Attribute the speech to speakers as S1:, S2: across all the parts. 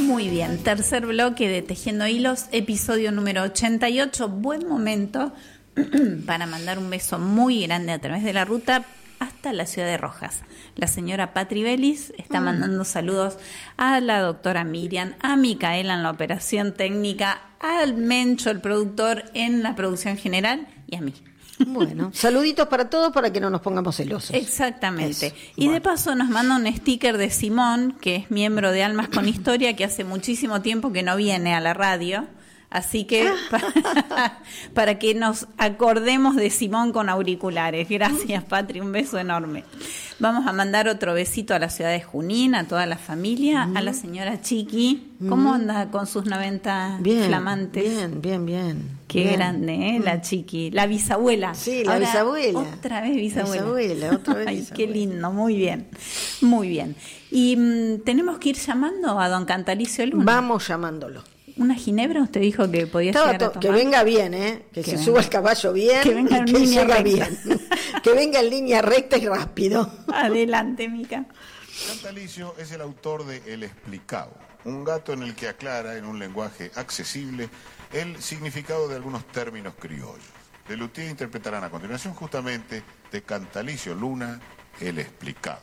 S1: Muy bien, tercer bloque de Tejiendo Hilos, episodio número 88. Buen momento para mandar un beso muy grande a través de la ruta hasta la ciudad de Rojas. La señora Patri Belis está mandando saludos a la doctora Miriam, a Micaela en la operación técnica, al Mencho, el productor, en la producción general, y a mí.
S2: Bueno, saluditos para todos para que no nos pongamos celosos.
S1: Exactamente.
S2: Eso.
S1: Y de paso nos manda un sticker de Simón, que es miembro de Almas con Historia, que hace muchísimo tiempo que no viene a la radio. Así que para que nos acordemos de Simón con auriculares. Gracias, Patri, un beso enorme. Vamos a mandar otro besito a la ciudad de Junín, a toda la familia, a la señora Chiqui. ¿Cómo anda con sus 90 flamantes?
S2: Bien.
S1: Qué grande, la Chiqui. La bisabuela.
S2: Sí, la
S1: Ahora,
S2: bisabuela.
S1: Otra vez bisabuela.
S2: Otra vez
S1: Ay,
S2: bisabuela.
S1: qué lindo, muy bien. Muy bien. Y tenemos que ir llamando a don Cantalicio Luna.
S2: Vamos llamándolo.
S1: ¿Una ginebra usted dijo que podía llegar a tomar?
S2: Que venga bien, que se suba el caballo bien,
S1: que venga
S2: y
S1: en
S2: que
S1: línea
S2: llega
S1: recta.
S2: bien. Que venga en línea recta y rápido.
S1: Adelante, Mica.
S3: Cantalicio es el autor de El Explicado, un gato en el que aclara en un lenguaje accesible el significado de algunos términos criollos. Lelutier interpretarán a continuación justamente de Cantalicio Luna, El Explicado.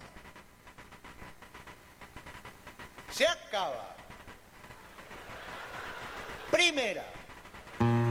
S4: Se acaba. Primera.